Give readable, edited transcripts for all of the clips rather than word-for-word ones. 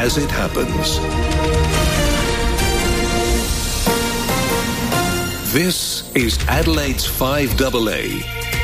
as it happens. This is Adelaide's 5AA.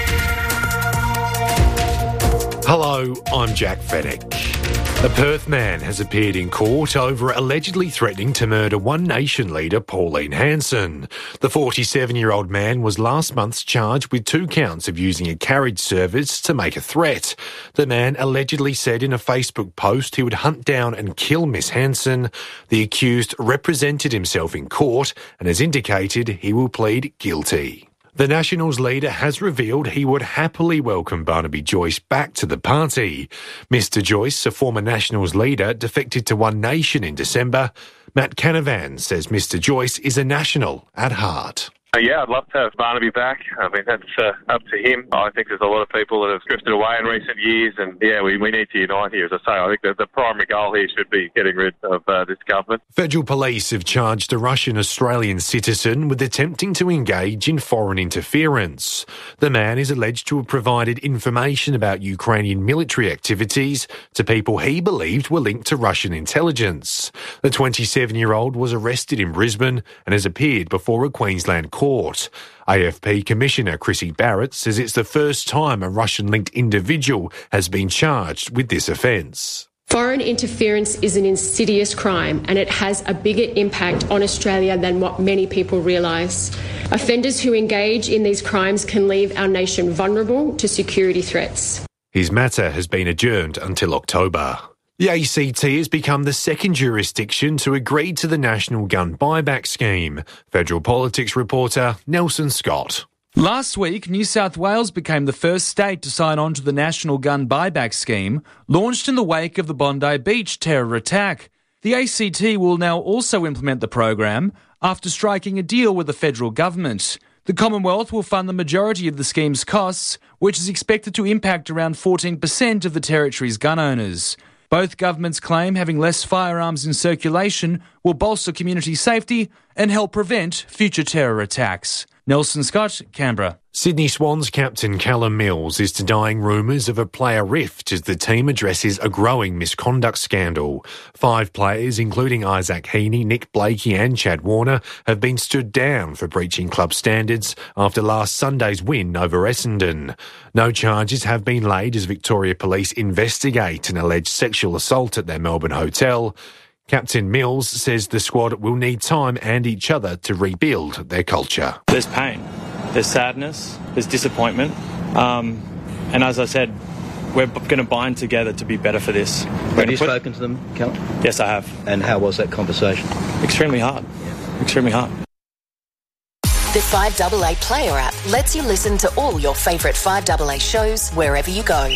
Hello, I'm Jack Fennick. A Perth man has appeared in court over allegedly threatening to murder One Nation leader Pauline Hanson. The 47-year-old man was last month charged with 2 counts of using a carriage service to make a threat. The man allegedly said in a Facebook post he would hunt down and kill Miss Hanson. The accused represented himself in court and has indicated he will plead guilty. The Nationals leader has revealed he would happily welcome Barnaby Joyce back to the party. Mr Joyce, a former Nationals leader, defected to One Nation in December. Matt Canavan says Mr Joyce is a National at heart. Yeah, I'd love to have Barnaby back. I mean, that's up to him. I think there's a lot of people that have drifted away in recent years, and yeah, we need to unite here. As I say, I think that the primary goal here should be getting rid of this government. Federal police have charged a Russian-Australian citizen with attempting to engage in foreign interference. The man is alleged to have provided information about Ukrainian military activities to people he believed were linked to Russian intelligence. The 27-year-old was arrested in Brisbane and has appeared before a Queensland court. AFP Commissioner Chrissy Barrett says it's the first time a Russian-linked individual has been charged with this offence. Foreign interference is an insidious crime and it has a bigger impact on Australia than what many people realise. Offenders who engage in these crimes can leave our nation vulnerable to security threats. His matter has been adjourned until October. The ACT has become the second jurisdiction to agree to the National Gun Buyback Scheme. Federal Politics reporter Nelson Scott. Last week, New South Wales became the first state to sign on to the National Gun Buyback Scheme, launched in the wake of the Bondi Beach terror attack. The ACT will now also implement the program after striking a deal with the federal government. The Commonwealth will fund the majority of the scheme's costs, which is expected to impact around 14% of the territory's gun owners. Both governments claim having less firearms in circulation will bolster community safety and help prevent future terror attacks. Nelson Scott, Canberra. Sydney Swans captain Callum Mills is denying rumours of a player rift as the team addresses a growing misconduct scandal. 5 players, including Isaac Heaney, Nick Blakey and Chad Warner, have been stood down for breaching club standards after last Sunday's win over Essendon. No charges have been laid as Victoria Police investigate an alleged sexual assault at their Melbourne hotel. Captain Mills says the squad will need time and each other to rebuild their culture. There's pain, there's sadness, there's disappointment, and as I said, we're going to bind together to be better for this. Have you spoken to them, Callum? Yes, I have. And how was that conversation? Extremely hard. Extremely hard. The 5AA Player app lets you listen to all your favourite 5AA shows wherever you go.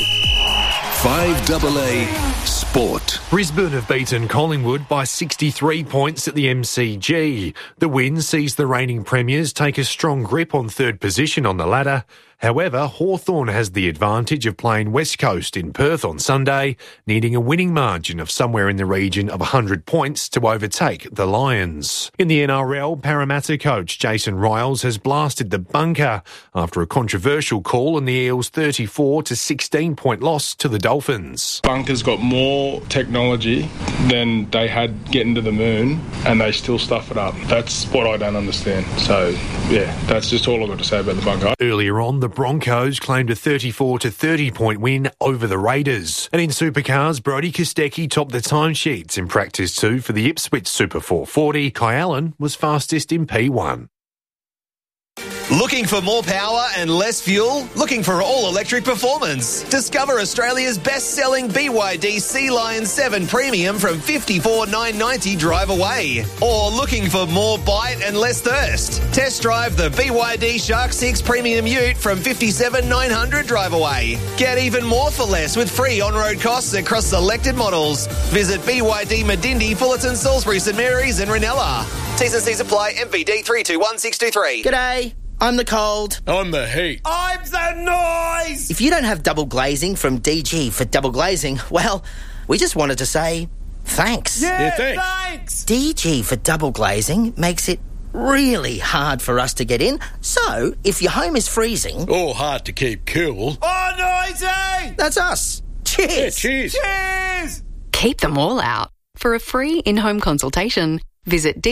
5AA Sport. Brisbane have beaten Collingwood by 63 points at the MCG. The win sees the reigning premiers take a strong grip on third position on the ladder. However, Hawthorn has the advantage of playing West Coast in Perth on Sunday, needing a winning margin of somewhere in the region of 100 points to overtake the Lions. In the NRL, Parramatta coach Jason Riles has blasted the bunker after a controversial call on the Eels' 34-16 point loss to the Dolphins. Bunker's got more technology than they had getting to the moon, and they still stuff it up. That's what I don't understand. So, yeah, that's just all I've got to say about the bunker. Earlier on, the Broncos claimed a 34-30 point win over the Raiders. And in Supercars, Brodie Kostecki topped the timesheets in Practice 2 for the Ipswich Super 440. Kai Allen was fastest in P1. Looking for more power and less fuel? Looking for all-electric performance? Discover Australia's best-selling BYD Sea Lion 7 Premium from $54,990 drive away. Or looking for more bite and less thirst? Test drive the BYD Shark 6 Premium Ute from $57,900 drive away. Get even more for less with free on-road costs across selected models. Visit BYD Medindi, Fullerton, Salisbury, St Mary's and Ranella. T's and C's apply. MVD 321623. G'day. I'm the cold. I'm the heat. I'm the noise. If you don't have double glazing from DG for double glazing, well, we just wanted to say thanks. Yeah, thanks. DG for double glazing makes it really hard for us to get in. So, if your home is freezing... or hard to keep cool... oh, noisy! That's us. Cheers. Yeah, cheers. Cheers. Keep them all out. for a free in-home consultation. Visit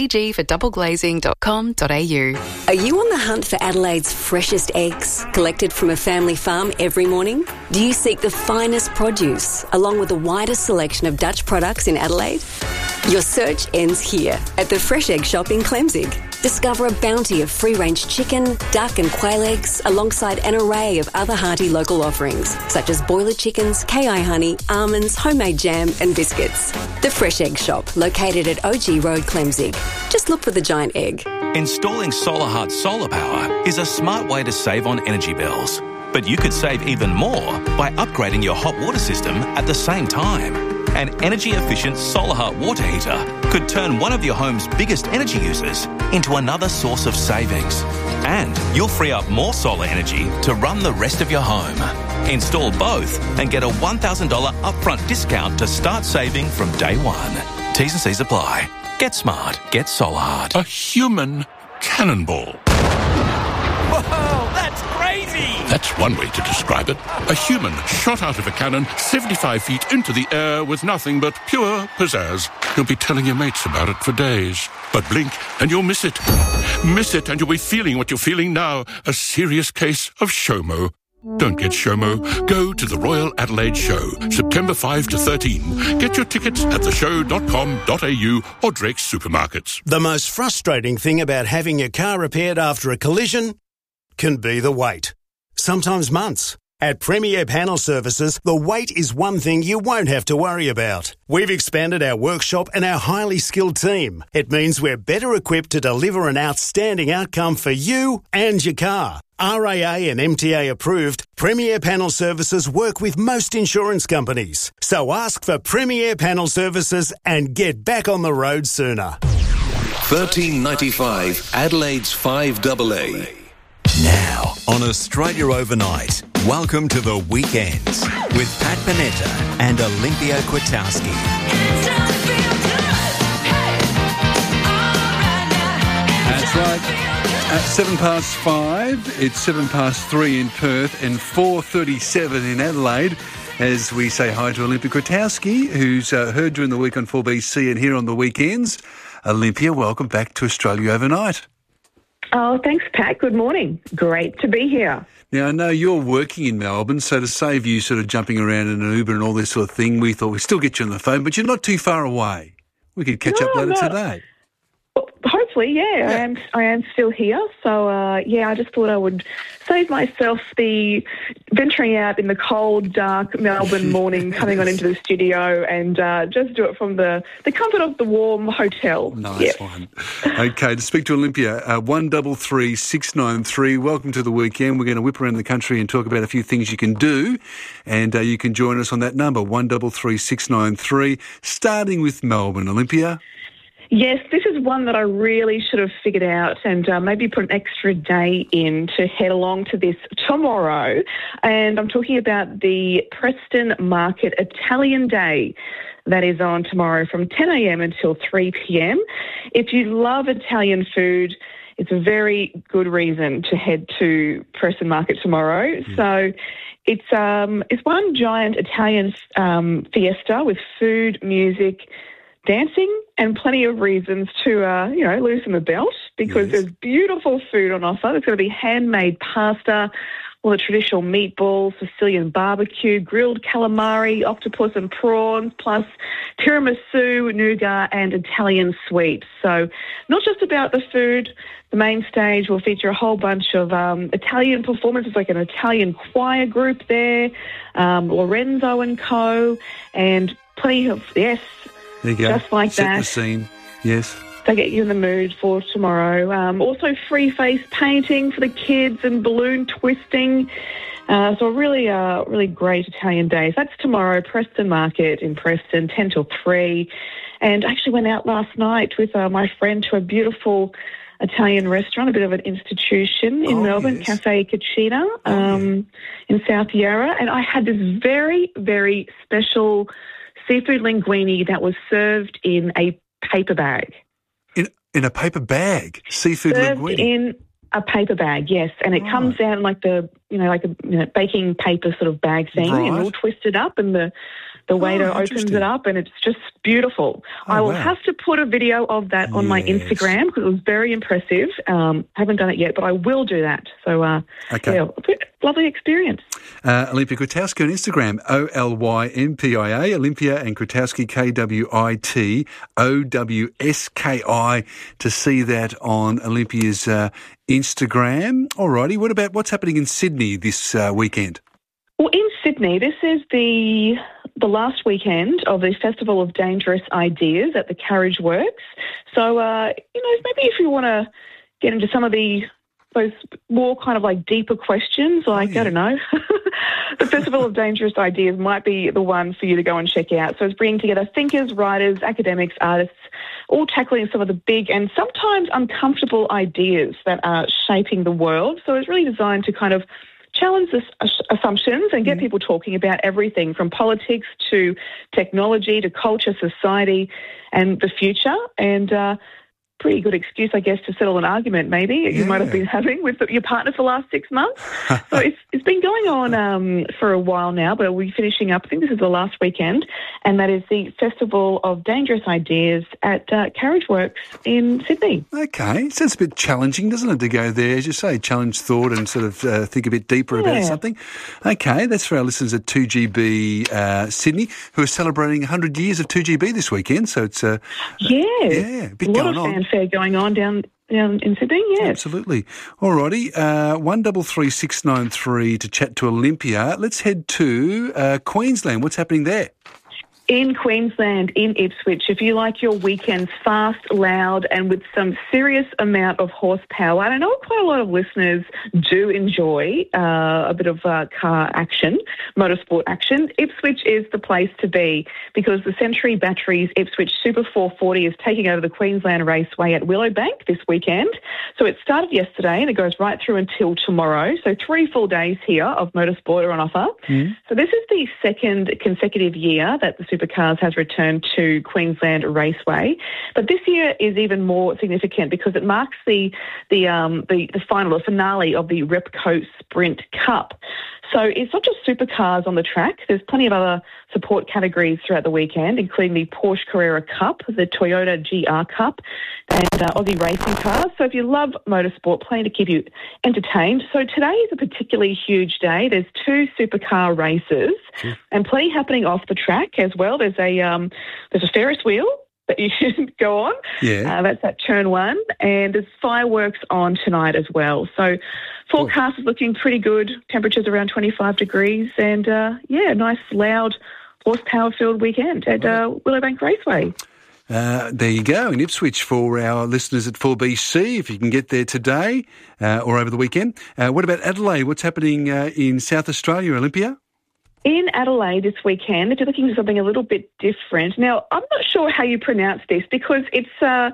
dgfordoubleglazing.com.au. Are you on the hunt for Adelaide's freshest eggs, collected from a family farm every morning? Do you seek the finest produce, along with the widest selection of Dutch products in Adelaide? Your search ends here, at the Fresh Egg Shop in Clemzig. Discover a bounty of free-range chicken, duck and quail eggs, alongside an array of other hearty local offerings, such as boiler chickens, KI honey, almonds, homemade jam and biscuits. The Fresh Egg Shop, located at OG Road, Clemzig. Just look for the giant egg. Installing Solar Heart solar power is a smart way to save on energy bills. But you could save even more by upgrading your hot water system at the same time. An energy-efficient Solar Heart water heater could turn one of your home's biggest energy users into another source of savings. And you'll free up more solar energy to run the rest of your home. Install both and get a $1,000 upfront discount to start saving from day one. T's and C's apply. Get smart. Get Solar Heart. A human cannonball. Whoa, that's crazy! That's one way to describe it. A human shot out of a cannon 75 feet into the air with nothing but pure pizzazz. You'll be telling your mates about it for days. But blink and you'll miss it. Miss it and you'll be feeling what you're feeling now. A serious case of SHOMO. Don't get SHOMO. Go to the Royal Adelaide Show, September 5 to 13. Get your tickets at theshow.com.au or Drake's Supermarkets. The most frustrating thing about having your car repaired after a collision can be the wait. Sometimes months. At Premier Panel Services, the wait is one thing you won't have to worry about. We've expanded our workshop and our highly skilled team. It means we're better equipped to deliver an outstanding outcome for you and your car. RAA and MTA approved, Premier Panel Services work with most insurance companies. So ask for Premier Panel Services and get back on the road sooner. $13.95 Adelaide's 5AA. Now on Australia Overnight, welcome to the weekends with Pat Panetta and Olympia Kwiatkowski. That's right. At 5:07, it's 3:07 in Perth and 4:37 in Adelaide. As we say hi to Olympia Kwiatkowski, who's heard during the week on 4BC and here on the weekends. Olympia, welcome back to Australia Overnight. Oh, thanks, Pat. Good morning. Great to be here. Now, I know you're working in Melbourne, so to save you sort of jumping around in an Uber and all this sort of thing, we thought we'd still get you on the phone, but you're not too far away. We could catch up later today. Hopefully, yeah. I am still here. So, I just thought I would save myself the venturing out in the cold, dark Melbourne morning, coming on into the studio and just do it from the comfort of the warm hotel. Nice one. Okay, to speak to Olympia, 133693. Welcome to the weekend. We're going to whip around the country and talk about a few things you can do, and you can join us on that number, 133693, starting with Melbourne. Olympia? Yes, this is one that I really should have figured out and maybe put an extra day in to head along to this tomorrow. And I'm talking about the Preston Market Italian Day. That is on tomorrow from 10 a.m. until 3 p.m. If you love Italian food, it's a very good reason to head to Preston Market tomorrow. So it's one giant Italian fiesta with food, music, dancing, and plenty of reasons to, loosen the belt because there's beautiful food on offer. There's going to be handmade pasta, all the traditional meatballs, Sicilian barbecue, grilled calamari, octopus and prawns, plus tiramisu, nougat, and Italian sweets. So not just about the food. The main stage will feature a whole bunch of Italian performances, like an Italian choir group there, Lorenzo and Co., and plenty of, there you go. Just like Set that. the scene. Yes. They get you in the mood for tomorrow. Also free face painting for the kids and balloon twisting. So a really great Italian day. So that's tomorrow, Preston Market in Preston, 10 till 3. And I actually went out last night with my friend to a beautiful Italian restaurant, a bit of an institution in Melbourne, Cafe Cucina in South Yarra. And I had this very, very special seafood linguine that was served in a paper bag. In a paper bag? Seafood linguine? In a paper bag, yes. And it comes out in like a baking paper sort of bag thing and all twisted up, and the The waiter opens it up and it's just beautiful. I will have to put a video of that on my Instagram because it was very impressive. Haven't done it yet, but I will do that. So, lovely experience. Olympia Kwiatkowski on Instagram, OLYMPIA, Olympia, and Kwiatkowski, KWITOWSKI, to see that on Olympia's Instagram. Alrighty, what about what's happening in Sydney this weekend? Well, in Sydney, this is the last weekend of the Festival of Dangerous Ideas at the Carriage Works. So, maybe if you want to get into some of those more kind of like deeper questions, like, I don't know, the Festival of Dangerous Ideas might be the one for you to go and check out. So it's bringing together thinkers, writers, academics, artists, all tackling some of the big and sometimes uncomfortable ideas that are shaping the world. So it's really designed to kind of challenge the assumptions and get people talking about everything from politics to technology to culture, society and the future. And pretty good excuse, I guess, to settle an argument maybe you might have been having with your partner for the last 6 months. So it's been going on for a while now, but we're finishing up. I think this is the last weekend, and that is the Festival of Dangerous Ideas at Carriage Works in Sydney. Okay. Sounds a bit challenging, doesn't it, to go there, as you say, challenge thought and sort of think a bit deeper about something. Okay, that's for our listeners at 2GB Sydney, who are celebrating 100 years of 2GB this weekend, so it's a bit going on. Fair going on down in Sydney, yes. Absolutely. Alrighty, 133693 to chat to Olympia. Let's head to Queensland. What's happening there? In Queensland, in Ipswich, if you like your weekends fast, loud and with some serious amount of horsepower, and I know quite a lot of listeners do enjoy a bit of car action, motorsport action, Ipswich is the place to be because the Century Batteries Ipswich Super 440 is taking over the Queensland Raceway at Willowbank this weekend. So it started yesterday and it goes right through until tomorrow. So 3 full days here of motorsport are on offer. So this is the second consecutive year that the Supercars has returned to Queensland Raceway, but this year is even more significant because it marks the finale of the Repco Sprint Cup. So it's not just supercars on the track. There's plenty of other support categories throughout the weekend, including the Porsche Carrera Cup, the Toyota GR Cup, and Aussie racing cars. So if you love motorsport, plenty to keep you entertained. So today is a particularly huge day. There's 2 supercar races and plenty happening off the track as well. There's a Ferris wheel that you can go on. That's at turn 1. And there's fireworks on tonight as well. So forecast is looking pretty good. Temperatures around 25 degrees. And, nice, loud, horsepower-filled weekend at Willowbank Raceway. There you go, in Ipswich for our listeners at 4BC, if you can get there today or over the weekend. What about Adelaide? What's happening in South Australia, Olympia? In Adelaide this weekend, if you're looking for something a little bit different. Now, I'm not sure how you pronounce this because it's the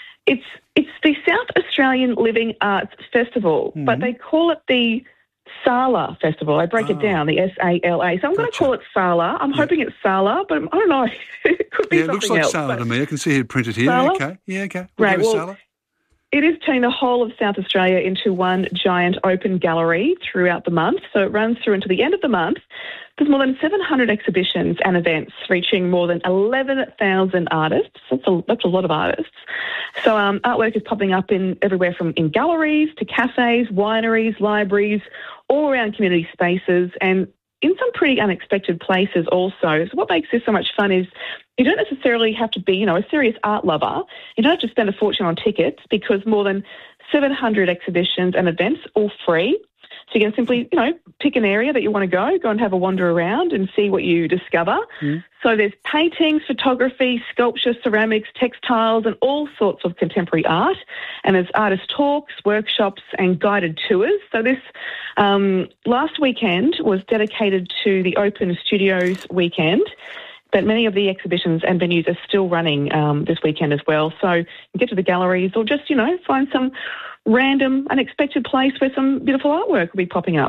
South Australian Living Arts Festival, but they call it the Sala Festival. I break it down, the SALA. So I'm going to call it Sala. I'm hoping it's Sala, but I don't know. It could be something else. It looks like Sala to me. I can see it printed here. Sala? Okay. Yeah, okay. Right, Sala. It is turning the whole of South Australia into one giant open gallery throughout the month. So it runs through until the end of the month. There's more than 700 exhibitions and events reaching more than 11,000 artists. That's a lot of artists. So artwork is popping up everywhere from in galleries to cafes, wineries, libraries, all around community spaces and in some pretty unexpected places also. So what makes this so much fun is you don't necessarily have to be, a serious art lover. You don't have to spend a fortune on tickets because more than 700 exhibitions and events, all free. So you can simply, pick an area that you want to go and have a wander around and see what you discover. So there's paintings, photography, sculpture, ceramics, textiles, and all sorts of contemporary art. And there's artist talks, workshops, and guided tours. So this last weekend was dedicated to the Open Studios weekend. But many of the exhibitions and venues are still running this weekend as well. So you can get to the galleries or just, find some random, unexpected place where some beautiful artwork will be popping up.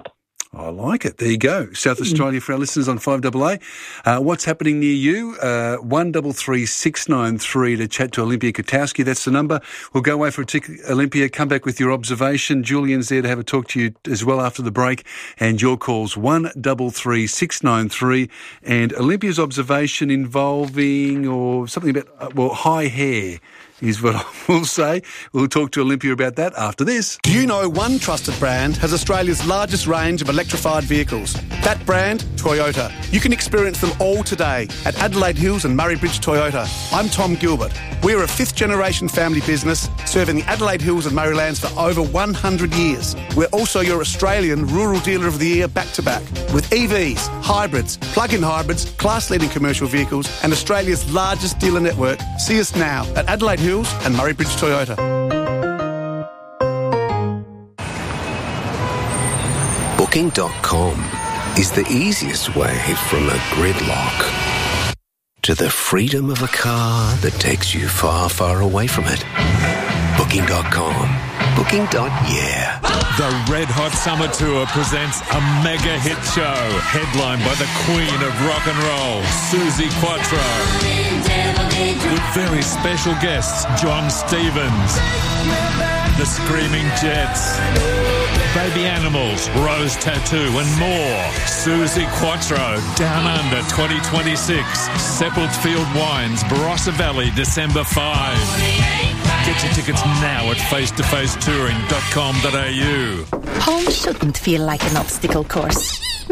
I like it. There you go. South Australia for our listeners on 5AA. What's happening near you? 133 693 to chat to Olympia Kotowski. That's the number. We'll go away for a ticket, Olympia. Come back with your observation. Julian's there to have a talk to you as well after the break. And your calls 133 693. And Olympia's observation involving or something about, high hair is what I will say. We'll talk to Olympia about that after this. Do you know one trusted brand has Australia's largest range of electrified vehicles? That brand, Toyota. You can experience them all today at Adelaide Hills and Murray Bridge Toyota. I'm Tom Gilbert. We're a fifth-generation family business serving the Adelaide Hills and Murraylands for over 100 years. We're also your Australian Rural Dealer of the Year back-to-back with EVs, hybrids, plug-in hybrids, class-leading commercial vehicles and Australia's largest dealer network. See us now at Adelaide Hills and Murray Bridge Toyota. Booking.com is the easiest way from a gridlock to the freedom of a car that takes you far, far away from it. Booking.com. Booking.yeah. The Red Hot Summer Tour presents a mega hit show headlined by the Queen of Rock and Roll, Suzi Quatro, with very special guests John Stevens, the Screaming Jets, Baby Animals, Rose Tattoo and more. Suzi Quatro, Down Under 2026, Seppeltfield Wines, Barossa Valley, December 5. Get your tickets now at facetofacetouring.com.au. Home shouldn't feel like an obstacle course.